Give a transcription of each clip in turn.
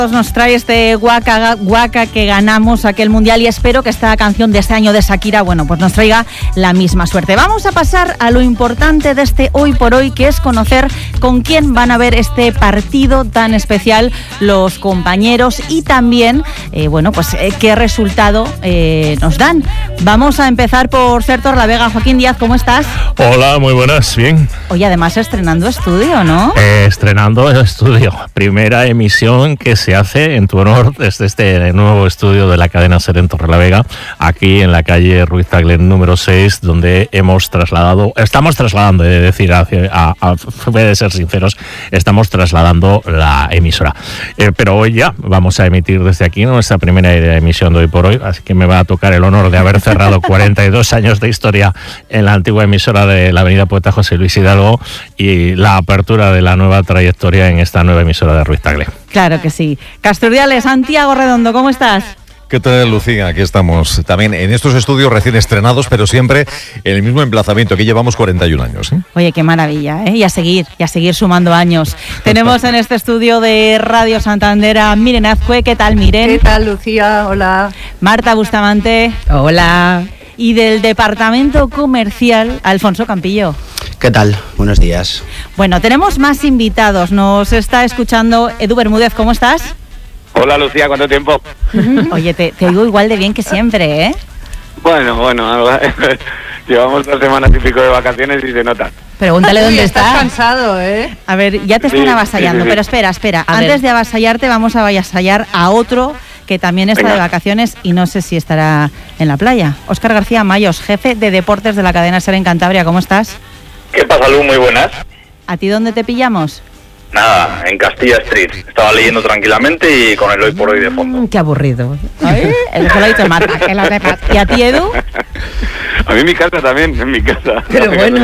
Nos trae este Waka Waka que ganamos aquel mundial y espero que esta canción de este año de Shakira, bueno, pues nos traiga la misma suerte. Vamos a pasar a lo importante de este Hoy por Hoy, que es conocer con quién van a ver este partido tan especial los compañeros y también, bueno, pues qué resultado nos dan. Vamos a empezar por Ser Torlavega. Joaquín Díaz, ¿cómo estás? Hola, muy buenas, bien. Oye, además estrenando estudio, ¿no? Estrenando el estudio. Primera emisión que se hace en tu honor desde este nuevo estudio de la cadena SER en Torrelavega, aquí en la calle Ruiz Tagle número 6, donde estamos trasladando, he de decir, de ser sinceros, estamos trasladando la emisora. Pero hoy ya vamos a emitir desde aquí nuestra primera emisión de Hoy por Hoy, así que me va a tocar el honor de haber cerrado 42 años de historia en la antigua emisora de la avenida Poeta José Luis Hidalgo y la apertura de la nueva trayectoria en esta nueva emisora de Ruiz Tagle. Claro que sí. Casturdiales, Santiago Redondo, ¿cómo estás? ¿Qué tal, Lucía? Aquí estamos también en estos estudios recién estrenados, pero siempre en el mismo emplazamiento. Aquí llevamos 41 años. Oye, qué maravilla, ¿eh? Y a seguir sumando años. Tenemos en este estudio de Radio Santander a Miren Azcue. ¿Qué tal, Miren? ¿Qué tal, Lucía? Hola. Marta Bustamante. Hola. Y del Departamento Comercial, Alfonso Campillo. ¿Qué tal? Buenos días. Bueno, tenemos más invitados. Nos está escuchando Edu Bermúdez. ¿Cómo estás? Hola, Lucía, ¿cuánto tiempo? Oye, te oigo igual de bien que siempre, ¿eh? Bueno, llevamos 2 semanas y pico de vacaciones y se nota. Pregúntale dónde estás cansado, ¿eh? A ver, ya te están avasallando, pero espera. Antes de avasallarte, vamos a avasallar a otro que también está de vacaciones y no sé si estará en la playa. Óscar García Mayos, jefe de deportes de la cadena SER en Cantabria. ¿Cómo estás? ¿Qué pasa, Lu? Muy buenas. ¿A ti dónde te pillamos? Nada, en Castilla Street. Estaba leyendo tranquilamente y con el Hoy por Hoy de fondo. Qué aburrido. Eso lo ha dicho Marta, que lo sepas. ¿Y a ti, Edu? A mí en mi casa también, en mi casa. Pero bueno,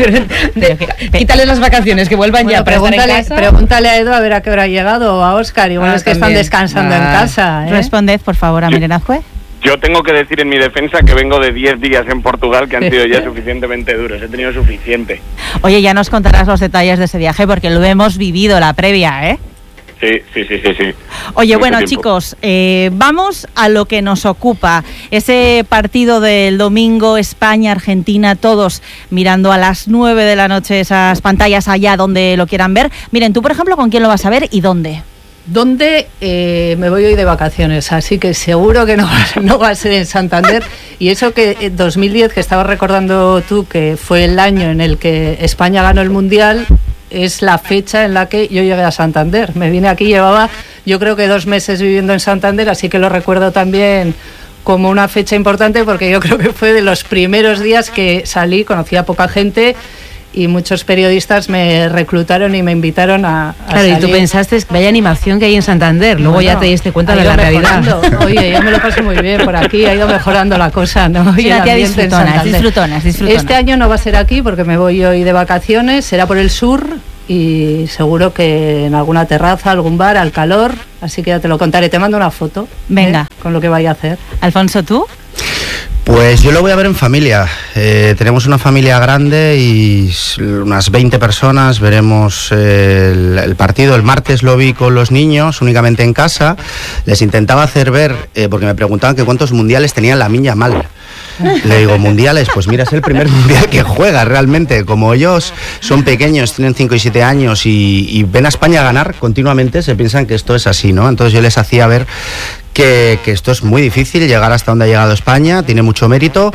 quítale las vacaciones, que vuelvan ya para estar en casa. Pregúntale a Edu a ver a qué hora ha llegado, o a Óscar, igual es que están descansando en casa. Responded, por favor, a Miren Azcue. Yo tengo que decir en mi defensa que vengo de 10 días en Portugal que han sido ya suficientemente duros. He tenido suficiente. Oye, ya nos contarás los detalles de ese viaje porque lo hemos vivido, la previa, ¿eh? Sí. Oye, bueno, chicos, vamos a lo que nos ocupa. Ese partido del domingo, España-Argentina, todos mirando a las 9 de la noche esas pantallas allá donde lo quieran ver. Miren, tú, por ejemplo, ¿con quién lo vas a ver y dónde? ¿Dónde? Me voy hoy de vacaciones, así que seguro que no va a ser en Santander. Y eso que 2010, que estabas recordando tú, que fue el año en el que España ganó el Mundial, es la fecha en la que yo llegué a Santander. Me vine aquí, llevaba yo creo que 2 meses viviendo en Santander, así que lo recuerdo también como una fecha importante porque yo creo que fue de los primeros días que salí, conocí a poca gente y muchos periodistas me reclutaron y me invitaron a claro, salir. Y tú pensaste, vaya animación que hay en Santander, luego ya te diste cuenta de la realidad. Oye, yo me lo paso muy bien por aquí, ha ido mejorando la cosa, ¿no? Y el ambiente en Santander. Disfrutonas. Este año no va a ser aquí porque me voy hoy de vacaciones, será por el sur y seguro que en alguna terraza, algún bar, al calor, así que ya te lo contaré, te mando una foto. Venga. Con lo que vaya a hacer. Alfonso, ¿tú? Pues yo lo voy a ver en familia. Tenemos una familia grande y unas 20 personas. Veremos el partido. El martes lo vi con los niños, únicamente en casa. Les intentaba hacer ver, porque me preguntaban que cuántos mundiales tenía la Lamine Yamal. Le digo, mundiales, pues mira, es el primer mundial que juega realmente. Como ellos son pequeños, tienen 5 y 7 años y ven a España ganar continuamente, se piensan que esto es así, ¿no? Entonces yo les hacía ver que esto es muy difícil, llegar hasta donde ha llegado España, tiene mucho mérito.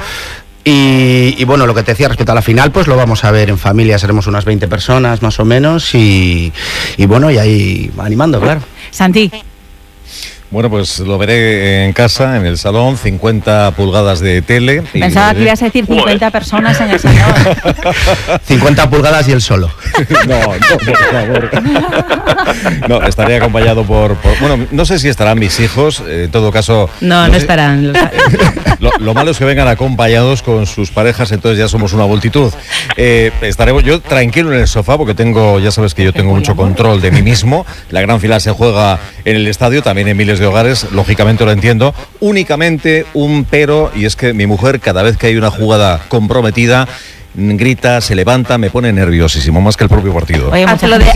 Y bueno, lo que te decía respecto a la final, pues lo vamos a ver en familia, seremos unas 20 personas más o menos y bueno, y ahí animando, claro. Santi. Bueno, pues lo veré en casa, en el salón, 50 pulgadas de tele. Pensaba que ibas a decir 50 personas en el salón. 50 pulgadas y él solo. No, por favor. No, estaré acompañado por... Bueno, no sé si estarán mis hijos, en todo caso... No estarán. Lo malo es que vengan acompañados con sus parejas, entonces ya somos una multitud. Estaremos yo tranquilo en el sofá, porque ya sabes que yo tengo mucho control de mí mismo. La gran final se juega en el estadio, también en miles de hogares, lógicamente lo entiendo. Únicamente un pero, y es que mi mujer, cada vez que hay una jugada comprometida, grita, se levanta, me pone nerviosísimo, más que el propio partido. Oye, mucho lo de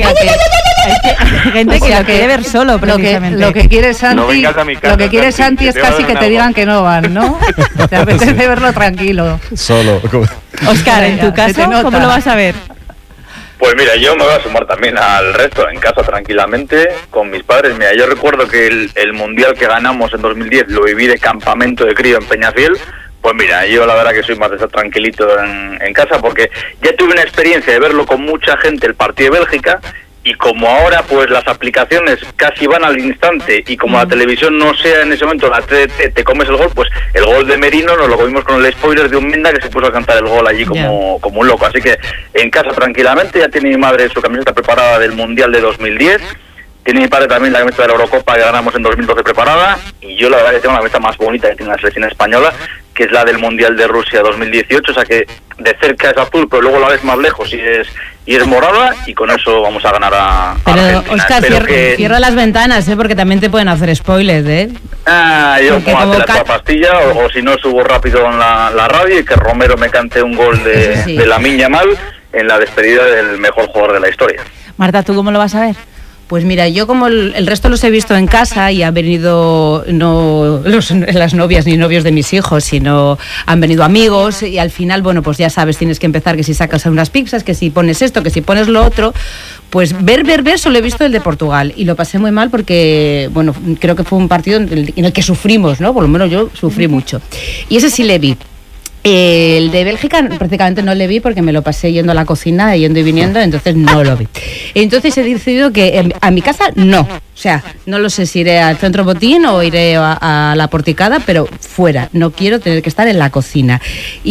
hay gente que lo quiere ver solo, precisamente. Lo que quiere Santi, No vengas a mi casa, lo que quiere Santi es casi que te digan que no van, ¿no? Te apetece verlo tranquilo. Solo. Óscar, en tu caso, ¿cómo lo vas a ver? Pues mira, yo me voy a sumar también al resto, en casa tranquilamente, con mis padres. Mira, yo recuerdo que el Mundial que ganamos en 2010 lo viví de campamento de crío en Peñafiel. Pues mira, yo la verdad que soy más de estar tranquilito en casa, porque ya tuve una experiencia de verlo con mucha gente el partido de Bélgica, y como ahora pues las aplicaciones casi van al instante, y como la televisión no sea en ese momento la te comes el gol, pues el gol de Merino nos lo comimos con el spoiler de un Menda que se puso a cantar el gol allí como un loco. Así que en casa tranquilamente, ya tiene mi madre su camiseta preparada del Mundial de 2010, tiene mi padre también la camiseta de la Eurocopa que ganamos en 2012 preparada, y yo la verdad que tengo la camiseta más bonita que tiene la selección española, que es la del Mundial de Rusia 2018, o sea que de cerca es azul, pero luego la ves más lejos y es morada, y con eso vamos a ganar a Pero, Argentina. Óscar, cierra las ventanas, porque también te pueden hacer spoilers, Yo como la pastilla, o si no subo rápido en la radio, y que Romero me cante un gol de Lamine Yamal en la despedida del mejor jugador de la historia. Marta, ¿tú cómo lo vas a ver? Pues mira, yo como el resto los he visto en casa, y han venido no las novias ni novios de mis hijos, sino han venido amigos, y al final, bueno, pues ya sabes, tienes que empezar que si sacas unas pizzas, que si pones esto, que si pones lo otro. Pues ver, solo he visto el de Portugal, y lo pasé muy mal porque, bueno, creo que fue un partido en el que sufrimos, ¿no? Por lo menos yo sufrí mucho. Y ese sí le vi. El de Bélgica prácticamente no le vi porque me lo pasé yendo a la cocina, yendo y viniendo, entonces no lo vi. Entonces he decidido que a mi casa no. O sea, no lo sé si iré al Centro Botín o iré a la Porticada, pero fuera. No quiero tener que estar en la cocina.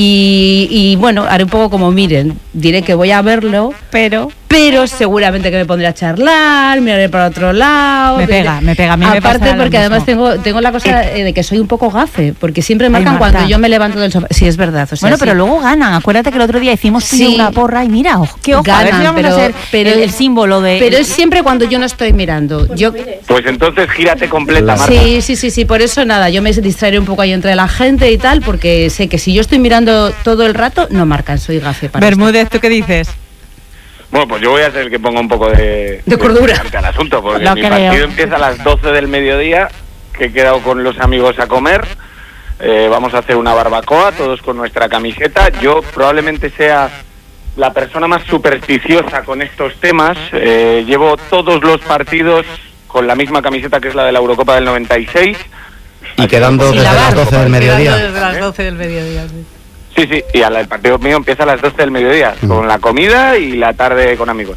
Y bueno, haré un poco como miren, diré que voy a verlo, pero seguramente que me pondré a charlar, miraré para otro lado. Me pega. A mí aparte, me porque además tengo la cosa de que soy un poco gafe, porque siempre marcan cuando yo me levanto del sofá. Sí, es verdad. O sea, bueno, pero luego ganan. Acuérdate que el otro día hicimos una porra y mira, qué ojo, ganan, a ver si vamos a ser el símbolo de... Pero es siempre cuando yo no estoy mirando. Pues entonces gírate completa, Marta. Sí, por eso nada, yo me distraeré un poco ahí entre la gente y tal, porque sé que si yo estoy mirando todo el rato, no marcan, soy gafe para Bermúdez, ¿tú qué dices? Bueno, pues yo voy a ser el que ponga un poco de cordura al asunto, porque mi partido empieza a las 12 del mediodía, que he quedado con los amigos a comer. Vamos a hacer una barbacoa, todos con nuestra camiseta. Yo probablemente sea la persona más supersticiosa con estos temas. Llevo todos los partidos con la misma camiseta, que es la de la Eurocopa del 96. Y quedando desde las 12 del mediodía. Desde las 12 del mediodía, sí. Sí, y el partido mío empieza a las 12 del mediodía, con la comida y la tarde con amigos.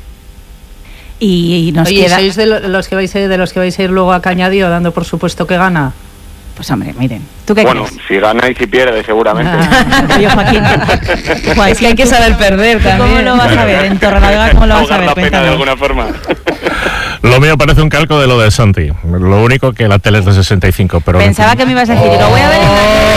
Y nos Oye, queda... ¿sois de los que vais a ir luego a Cañadío, dando por supuesto que gana? Pues hombre, miren, ¿tú qué Bueno, crees? si gana y si pierde, seguramente. Oye, Joaquín, es que hay que saber perder también. ¿Cómo lo vas a ver? En Torrelavega, ¿cómo lo vas a ver? La pena de alguna forma. Lo mío parece un calco de lo de Santi. Lo único que la tele es de 65, pero... Pensaba que me ibas a decir, lo voy a ver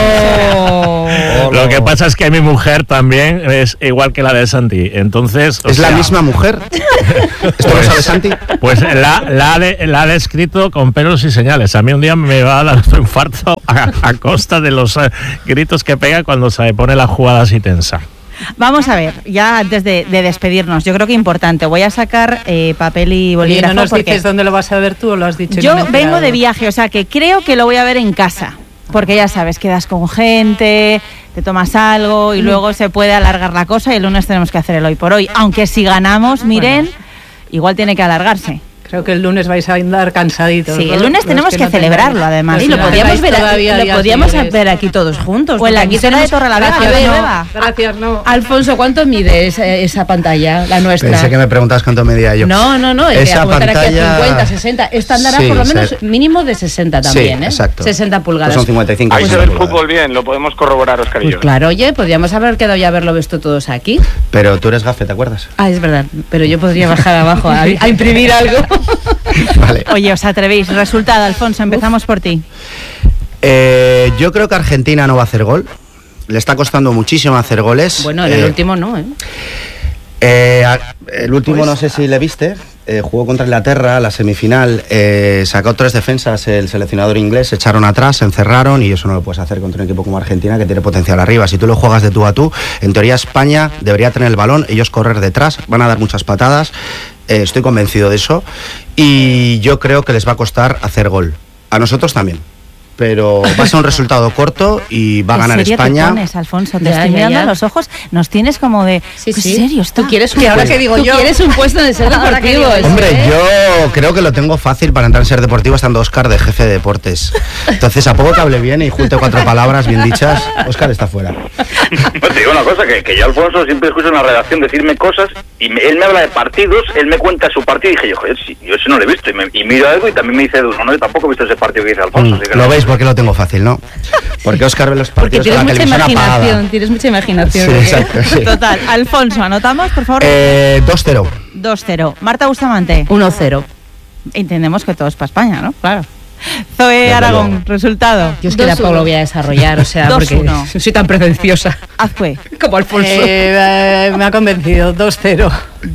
en Lo que pasa es que mi mujer también es igual que la de Santi, entonces... ¿Es la misma mujer? ¿Esto lo sabe Santi? Pues la ha descrito con pelos y señales. A mí un día me va a dar otro infarto a costa de los gritos que pega cuando se pone la jugada así tensa. Vamos a ver, ya antes de despedirnos, yo creo que importante, voy a sacar papel y bolígrafo. ¿No nos dices dónde lo vas a ver tú o lo has dicho? Yo vengo de viaje, o sea que creo que lo voy a ver en casa, porque ya sabes, quedas con gente, te tomas algo y luego se puede alargar la cosa, y el lunes tenemos que hacer el hoy por hoy, aunque si ganamos, miren, igual tiene que alargarse. Creo que el lunes vais a andar cansaditos. Sí, el lunes tenemos que celebrarlo, además. Y lo podíamos ver aquí todos juntos. O en la emisora de Torrelavega. Gracias, no. Alfonso, ¿cuánto mide esa pantalla, la nuestra? Pensé que me preguntas cuánto medía yo. No. Esa pantalla... 50, 60. Esta andará por lo menos mínimo de 60 también, sí, exacto. 60 pulgadas. Pues son 55. Ahí se ve el fútbol bien, lo podemos corroborar, Óscar y yo. Pues claro, oye, podríamos haber quedado y haberlo visto todos aquí. Pero tú eres gafe, ¿te acuerdas? Es verdad, pero yo podría bajar abajo a imprimir algo. Vale. Oye, ¿os atrevéis? Resultado, Alfonso, empezamos por ti. Yo creo que Argentina no va a hacer gol. Le está costando muchísimo hacer goles. Bueno, en el último no, el último pues, no sé si le viste. jugó contra Inglaterra, la semifinal, sacó 3 defensas el seleccionador inglés, se echaron atrás, se encerraron, y eso no lo puedes hacer contra un equipo como Argentina, que tiene potencial arriba. Si tú lo juegas de tú a tú, en teoría España debería tener el balón, ellos correr detrás, van a dar muchas patadas, estoy convencido de eso, y yo creo que les va a costar hacer gol. A nosotros también. Pero va a ser un resultado corto y va a ganar España. ¿Te pones, Alfonso? Te estoy mirando a los ojos, nos tienes como de... Sí, ¿En serio está? ¿Tú quieres un puesto? ¿Tú quieres un puesto en el Ser Deportivo? Hombre, yo creo que lo tengo fácil para entrar en Ser Deportivo estando Óscar de jefe de deportes. Entonces, a poco que hable bien y junte 4 palabras bien dichas, Óscar está fuera. Pues te digo una cosa, que yo, Alfonso, siempre escucho en la redacción decirme cosas y él me habla de partidos, él me cuenta su partido y dije yo, joder, sí, yo ese no lo he visto. Y miro algo y también me dice, no, yo tampoco he visto ese partido que dice Alfonso. Así que lo veis porque lo tengo fácil, ¿no? Porque Óscar ve los partidos con la televisión apagada. Tienes mucha imaginación. Sí, exacto, sí. Total. Alfonso, ¿anotamos, por favor? 2-0. 2-0. Marta Bustamante. 1-0. Entendemos que todo es para España, ¿no? Claro. Zoe Aragón, resultado. Yo es que tampoco lo voy a desarrollar, o sea, porque soy tan pretenciosa. Azcue. Como Alfonso. Me ha convencido, 2-0.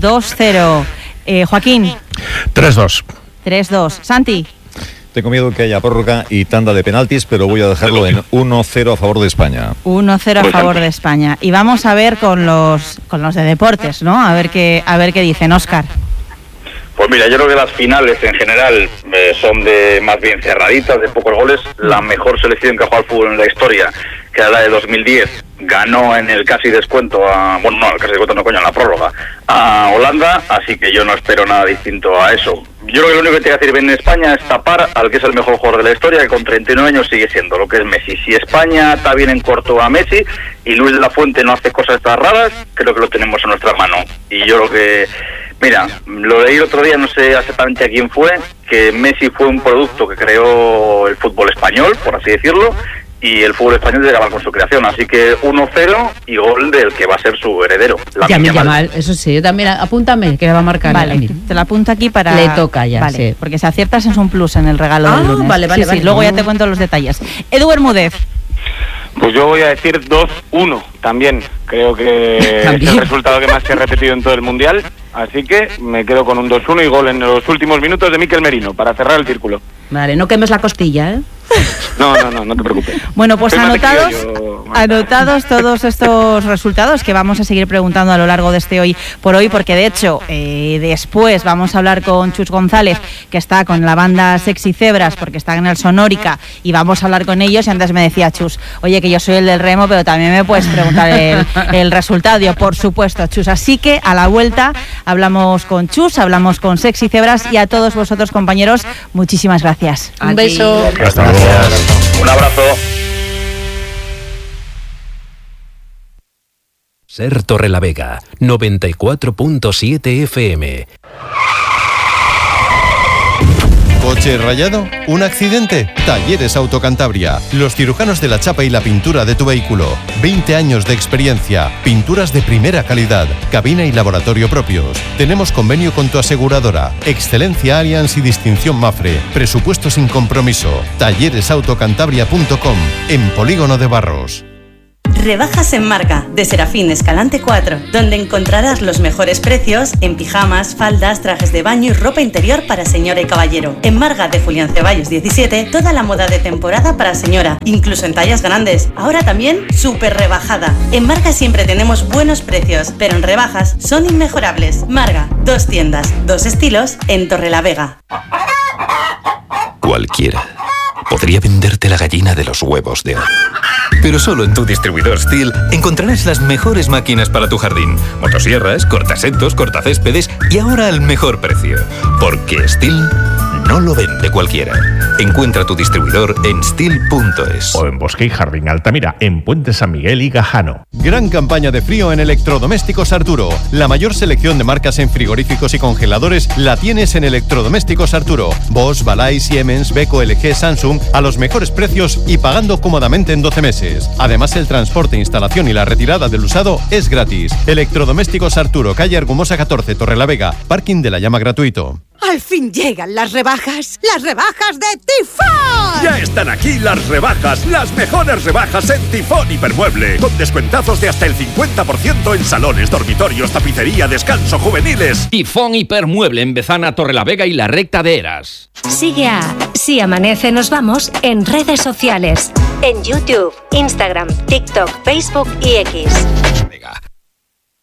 2-0. Joaquín. 3-2. 3-2. Santi. Tengo miedo que haya prórroga y tanda de penaltis, pero voy a dejarlo en 1-0 a favor de España. 1-0 a favor de España. Y vamos a ver con los de deportes, ¿no? A ver qué dicen. Óscar. Pues mira, yo creo que las finales en general son de más bien cerraditas, de pocos goles. La mejor selección que ha jugado al fútbol en la historia, que era la de 2010, ganó en el casi descuento el casi descuento no, en la prórroga, a Holanda, así que yo no espero nada distinto a eso. Yo creo que lo único que tiene que hacer bien en España es tapar al que es el mejor jugador de la historia, que con 39 años sigue siendo lo que es Messi. Si España está bien en corto a Messi y Luis de la Fuente no hace cosas estas raras, creo que lo tenemos en nuestra mano. Y yo creo que... Mira, lo leí el otro día, no sé exactamente a quién fue, que Messi fue un producto que creó el fútbol español, por así decirlo, y el fútbol español llegaba con su creación. Así que 1-0 y gol del que va a ser su heredero. Lamine Yamal, eso sí, yo también, apúntame que va a marcar. Vale, te lo apunto aquí para... Le toca ya, vale, sí. Porque si aciertas es un plus en el regalo del lunes. Vale, sí, luego ya te cuento los detalles. Edu Bermúdez. Pues yo voy a decir 2-1 también. Creo que es el resultado que más se ha repetido en todo el Mundial. Así que me quedo con un 2-1 y gol en los últimos minutos de Mikel Merino para cerrar el círculo. Vale, no quemes la costilla, ¿eh? No te preocupes. Bueno, pues anotados todos estos resultados que vamos a seguir preguntando a lo largo de este Hoy por Hoy, porque de hecho después vamos a hablar con Chus González, que está con la banda Sexy Cebras, porque está en el Sonórica, y vamos a hablar con ellos. Y antes me decía Chus, oye, que yo soy el del remo, pero también me puedes preguntar el resultado. Yo, por supuesto, Chus. Así que a la vuelta hablamos con Chus, hablamos con Sexy Cebras, y a todos vosotros, compañeros, muchísimas gracias. Un beso. Hasta luego. Un abrazo. Ser Torrelavega, 94.7 FM. ¿Coche rayado? ¿Un accidente? Talleres Autocantabria. Los cirujanos de la chapa y la pintura de tu vehículo. 20 años de experiencia. Pinturas de primera calidad. Cabina y laboratorio propios. Tenemos convenio con tu aseguradora. Excelencia Allianz y distinción Mafre. Presupuesto sin compromiso. Talleresautocantabria.com. En Polígono de Barros. Rebajas en Marga, de Serafín Escalante 4, donde encontrarás los mejores precios en pijamas, faldas, trajes de baño y ropa interior para señora y caballero. En Marga, de Julián Ceballos 17, toda la moda de temporada para señora, incluso en tallas grandes. Ahora también súper rebajada. En Marga siempre tenemos buenos precios, pero en rebajas son inmejorables. Marga, 2 tiendas, 2 estilos en Torrelavega. Cualquiera podría venderte la gallina de los huevos de oro. Pero solo en tu distribuidor Stihl encontrarás las mejores máquinas para tu jardín. Motosierras, cortasetos, cortacéspedes y ahora al mejor precio. Porque Stihl no lo vende cualquiera. Encuentra tu distribuidor en Stihl.es. O en Bosque y Jardín Altamira, en Puente San Miguel y Gajano. Gran campaña de frío en Electrodomésticos Arturo. La mayor selección de marcas en frigoríficos y congeladores la tienes en Electrodomésticos Arturo. Bosch, Balay, Siemens, Beko, LG, Samsung a los mejores precios y pagando cómodamente en 12 meses. Además, el transporte, instalación y la retirada del usado es gratis. Electrodomésticos Arturo, calle Argumosa 14, Torrelavega. Parking de la Llama gratuito. Al fin llegan las rebajas de Tifón. Ya están aquí las rebajas, las mejores rebajas en Tifón Hipermueble, con descuentazos de hasta el 50% en salones, dormitorios, tapicería, descanso, juveniles. Tifón Hipermueble en Bezana, Torrelavega y la Recta de Eras. Sigue a Si Amanece Nos Vamos en redes sociales, en YouTube, Instagram, TikTok, Facebook y X. Venga.